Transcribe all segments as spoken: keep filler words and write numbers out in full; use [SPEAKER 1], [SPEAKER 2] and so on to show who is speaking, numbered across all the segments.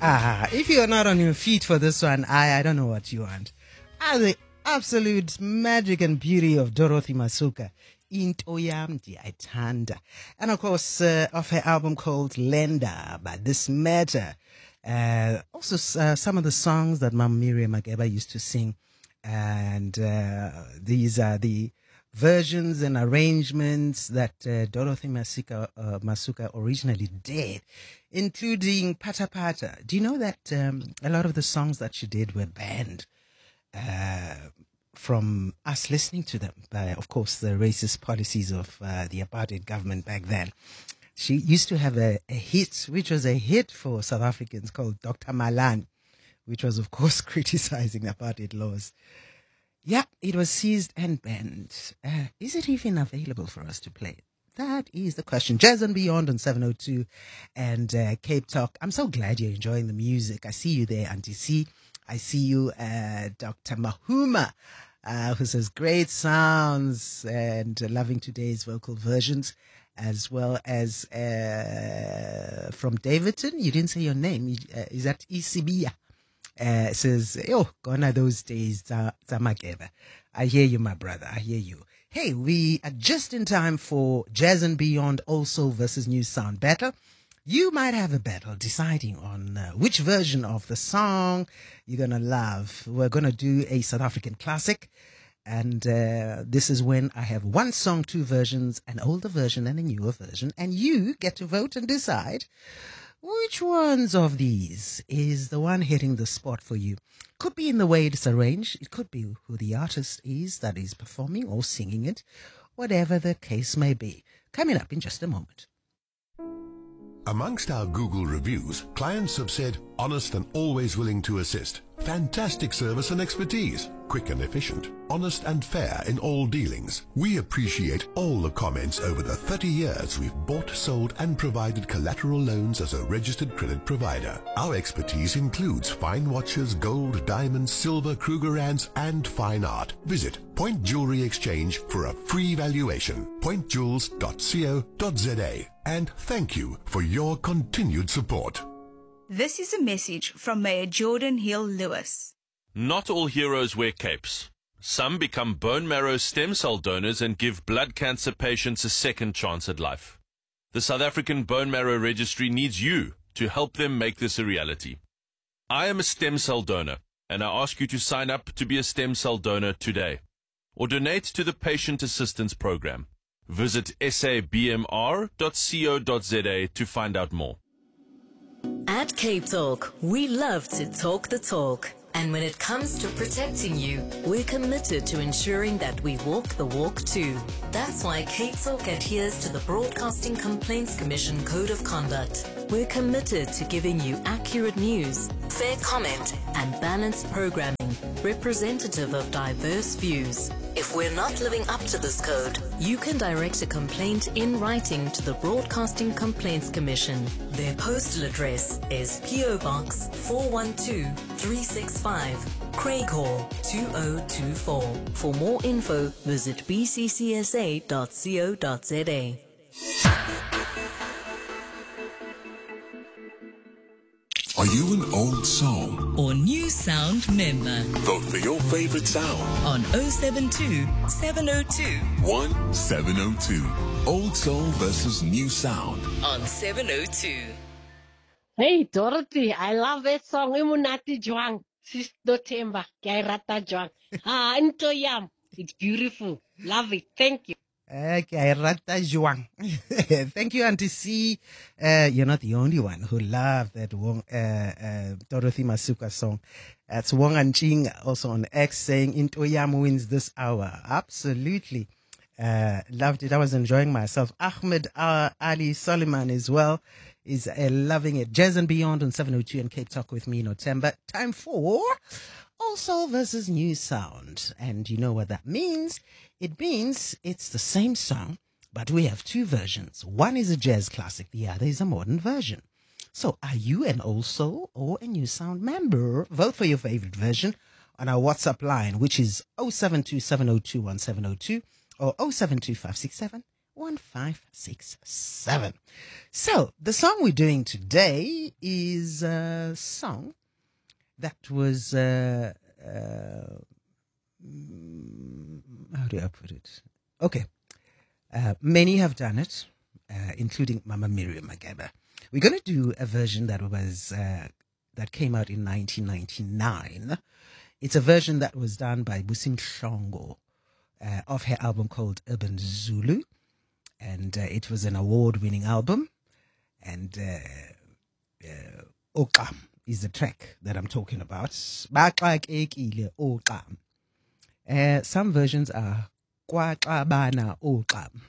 [SPEAKER 1] Ah, if you're not on your feet for this one, I, I don't know what you want. Ah, the absolute magic and beauty of Dorothy Masuka, Into Yam Ndiyayithanda. And of course, uh, off her album called Lenda, But This Matter. Uh, also, uh, some of the songs that Mam Miriam Makeba used to sing. And uh, these are the versions and arrangements that uh, Dorothy Masuka, uh, Masuka originally did, including Pata Pata. Do you know that um, a lot of the songs that she did were banned uh, from us listening to them by, of course, the racist policies of uh, the apartheid government back then? She used to have a, a hit, which was a hit for South Africans, called Doctor Malan, which was, of course, criticizing apartheid laws. Yeah, it was seized and banned. Uh, is it even available for us to play? That is the question. Jazz and Beyond on seven oh two and uh, Cape Talk. I'm so glad you're enjoying the music. I see you there, Auntie C. I see you, uh, Doctor Mahuma, uh, who says great sounds and uh, loving today's vocal versions, as well as uh, from Davidson. You didn't say your name. Uh, is that Isibia? Uh, says, oh, gone are those days, Zamakeba. I hear you, my brother. I hear you. Hey, we are just in time for Jazz and Beyond Also versus New Sound Battle. You might have a battle deciding on uh, which version of the song you're going to love. We're going to do a South African classic. And uh, this is when I have one song, two versions, an older version and a newer version. And you get to vote and decide which ones of these is the one hitting the spot for you. Could be in the way it's arranged. It could be who the artist is that is performing or singing it. Whatever the case may be. Coming up in just a moment.
[SPEAKER 2] Amongst our Google reviews, clients have said, honest and always willing to assist. Fantastic service and expertise. Quick and efficient. Honest and fair in all dealings. We appreciate all the comments over the thirty years we've bought, sold and provided collateral loans as a registered credit provider. Our expertise includes fine watches, gold, diamonds, silver, Krugerrands and fine art. Visit Point Jewelry Exchange for a free valuation. point jewels dot co dot za. And thank you for your continued support.
[SPEAKER 3] This is a message from Mayor Jordan Hill Lewis.
[SPEAKER 4] Not all heroes wear capes. Some become bone marrow stem cell donors and give blood cancer patients a second chance at life. The South African Bone Marrow Registry needs you to help them make this a reality. I am a stem cell donor, and I ask you to sign up to be a stem cell donor today, or donate to the Patient Assistance Program. Visit s a b m r dot co dot za to find out more.
[SPEAKER 5] At Cape Talk, we love to talk the talk. And when it comes to protecting you, we're committed to ensuring that we walk the walk too. That's why Cape Talk adheres to the Broadcasting Complaints Commission Code of Conduct. We're committed to giving you accurate news, fair comment, and balanced programming, representative of diverse views. If we're not living up to this code, you can direct a complaint in writing to the Broadcasting Complaints Commission. Their postal address is P O Box four one two three six five, Craig Hall two oh two four. For more info, visit b c c s a dot co dot za.
[SPEAKER 2] Are you an old soul
[SPEAKER 6] or new sound member?
[SPEAKER 2] Vote for your favorite sound
[SPEAKER 6] on oh seven two, seven oh two,
[SPEAKER 2] one seven oh two. Old soul versus new sound
[SPEAKER 6] on seven oh two.
[SPEAKER 7] Hey Dorothy, I love that song. Imunati Juang, Sister Temba, Kairata Juang. Ah, Into Yam. It's beautiful. Love it. Thank you.
[SPEAKER 1] Okay, Rata Juang. Thank you, Auntie C. Uh, you're not the only one who loved that Wong, uh, uh, Dorothy Masuka song. That's Wong and Ching also on X saying Into Yam wins this hour. Absolutely. Uh, loved it. I was enjoying myself. Ahmed uh, Ali Soliman as well is uh, loving it. Jazz and Beyond on seven oh two and Cape Talk with me, Notemba. Time for Old Soul versus New Sound. And you know what that means? It means it's the same song, but we have two versions. One is a jazz classic, the other is a modern version. So are you an Old Soul or a New Sound member? Vote for your favorite version on our WhatsApp line, which is oh seven two, seven oh two, one seven oh two or oh seven two, five six seven, one five six seven. So, the song we're doing today is a song that was, uh, uh, how do I put it? Okay. Uh, many have done it, uh, including Mama Miriam Makeba. We're going to do a version that was, uh, that came out in nineteen ninety-nine. It's a version that was done by Busi Mhlongo uh, of her album called Urban Zulu. And uh, it was an award-winning album. And uh, uh, Oqam is the track that I'm talking about. Baxakekile Oqam. Uh, some versions are Kwaxabana Oqam.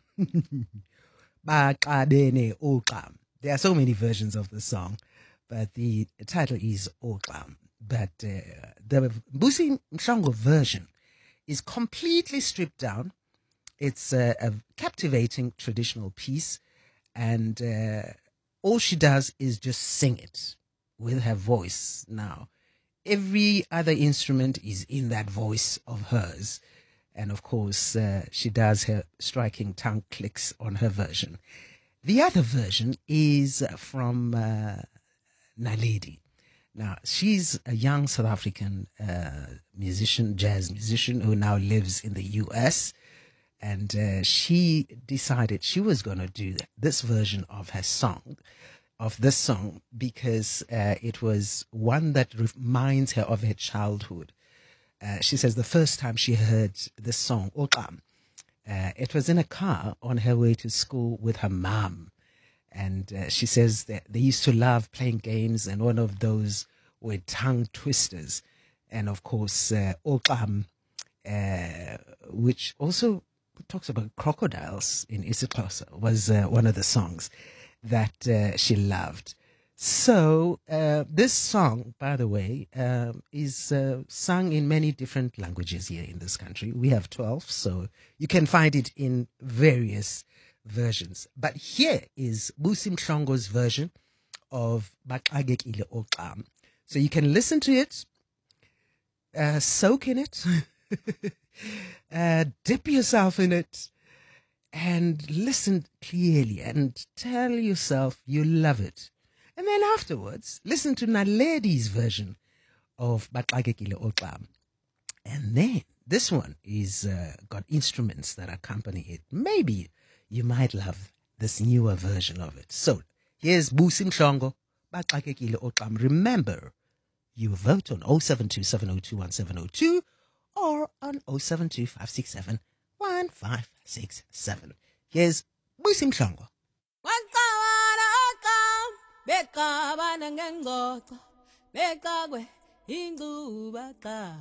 [SPEAKER 1] Baxabene Oqam. There are so many versions of the song, but the title is Oqam. But uh, the Busi Mhlongo version is completely stripped down. It's a, a captivating traditional piece, and uh, all she does is just sing it with her voice. Now, every other instrument is in that voice of hers. And of course, uh, she does her striking tongue clicks on her version. The other version is from uh, Naledi. Now, she's a young South African uh, musician, jazz musician, who now lives in the U S. And uh, she decided she was going to do this version of her song, of this song, because uh, it was one that reminds her of her childhood. Uh, she says the first time she heard this song, Oqam, uh, it was in a car on her way to school with her mom. And uh, she says that they used to love playing games, and one of those were tongue twisters. And of course, uh, Oqam, uh, which also talks about crocodiles in isiXhosa, was uh, one of the songs that uh, she loved. So uh, this song, by the way, uh, is uh, sung in many different languages here in this country. We have twelve, so you can find it in various versions. But here is Busi Mhlongo's version of Baxakekile Oqam. So you can listen to it, uh, soak in it, uh, dip yourself in it, and listen clearly and tell yourself you love it. And then afterwards, listen to Naledi's version of Baxakekile Oqam. And then this one is uh, got instruments that accompany it. Maybe you might love this newer version of it. So here's Busi Mhlongo, Baxakekile Oqam. Remember, you vote on oh seven two, seven oh two, one seven oh two or on oh seven two, five six seven, one five six seven. Here's Busi Mhlongo.
[SPEAKER 8] Bekabana ngengoqo bekakwe induba qala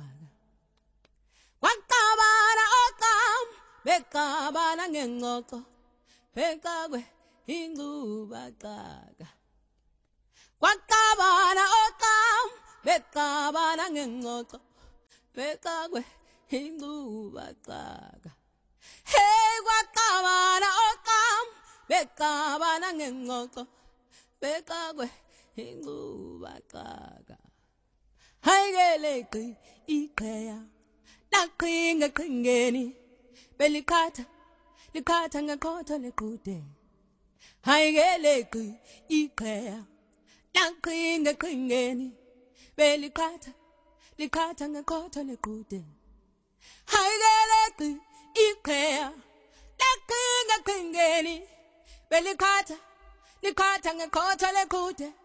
[SPEAKER 8] Waqabana Oqam bekabana ngengoqo bekakwe induba qala Waqabana Oqam bekabana ngengoqo bekakwe induba qala Hey waqabana Oqam bekabana ngengoqo Bekagwe induba qaka Haygeleki iqheya Laqhinga qhingeni Belikhatha likhatha ngeqhotho lequde Haygeleki iqheya Laqhinga qhingeni Belikhatha likhatha ngeqhotho lequde Haygeleki iqheya Laqhinga qhingeni Belikhatha Nikhatha ngeqhotho lequde